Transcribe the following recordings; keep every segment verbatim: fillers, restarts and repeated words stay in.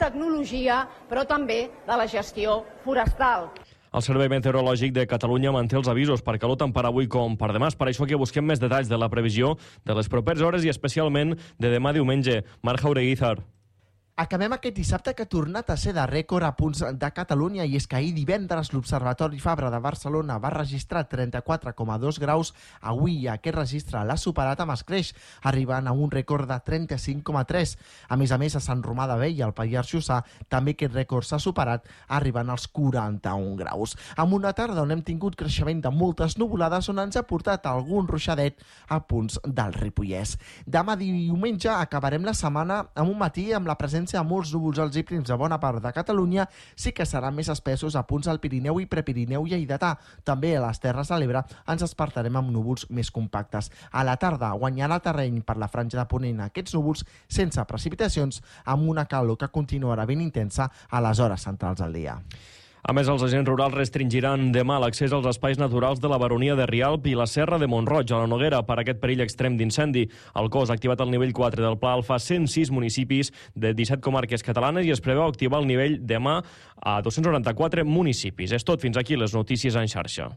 tecnologia, però també de la gestió forestal. El Servei Meteorològic de Catalunya manté els avisos per calor tant per avui com per demà. És per això que busquem més detalls de la previsió de les properes hores i especialment de demà diumenge. Marc Jaureguizar. Acabem aquest dissabte que ha tornat a ser de rècord a punts de Catalunya, i és que ahir divendres l'Observatori Fabra de Barcelona va registrar trenta-quatre coma dos graus. Avui aquest registre l'ha superat amb escreix, arribant a un rècord de trenta-cinc coma tres. A més a més, a Sant Romà de Vell, al Pallars Jussà, també aquest rècord s'ha superat, arribant als quaranta-un graus. Amb una tarda on hem tingut creixement de moltes nuvolades, on ens ha portat algun ruixadet a punts del Ripollès. Demà diumenge acabarem la setmana amb un matí amb la presència a molts núvols alts i prims a bona part de Catalunya. Sí que seran més espessos a punts del Pirineu i Prepirineu lleidatà. També a les Terres de l'Ebre ens despertarem amb núvols més compactes. A la tarda guanyarà terreny per la franja de ponent aquests núvols sense precipitacions, amb una calor que continuarà ben intensa a les hores centrals del dia. A més, els agents rurals restringiran demà l'accés als espais naturals de la Baronia de Rialp i la Serra de Mont-roig, a la Noguera, per aquest perill extrem d'incendi. El cos ha activat el nivell quatre del Pla Alfa a cent sis municipis de disset comarques catalanes i es preveu activar el nivell demà a dos-cents noranta-quatre municipis. És tot, fins aquí les notícies en xarxa.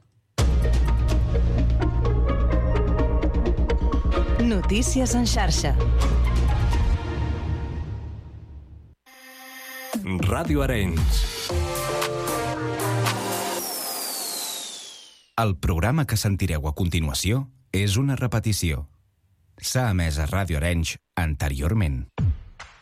Notícies en xarxa. Ràdio Arenys. El programa que sentireu a continuació és una repetició. S'ha emès a Ràdio Arenys anteriorment.